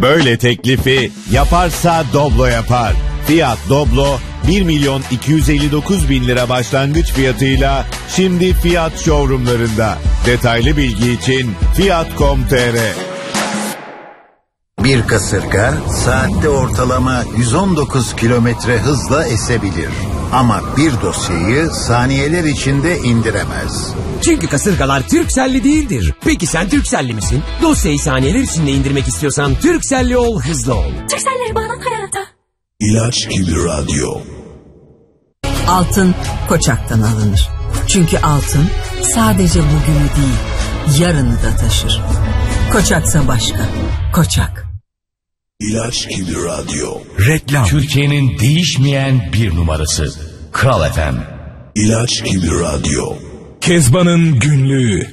Böyle teklifi yaparsa Doblo yapar. Fiat Doblo 1.259.000 lira başlangıç fiyatıyla şimdi Fiat showroomlarında. Detaylı bilgi için fiat.com.tr. Bir kasırga saatte ortalama 119 kilometre hızla esebilir. Ama bir dosyayı saniyeler içinde indiremez. Çünkü kasırgalar Turkcell'li değildir. Peki sen Turkcell'li misin? Dosyayı saniyeler içinde indirmek istiyorsan Turkcell'li ol, hızlı ol. Turkcell'le bağlan hayata. İlaç gibi radyo. Altın Koçak'tan alınır. Çünkü altın sadece bugünü değil, yarını da taşır. Koçaksa başka. Koçak. İlaç gibi radyo. Reklam. Türkiye'nin değişmeyen bir numarası. Kral FM. İlaç gibi radyo. Kezban'ın günlüğü.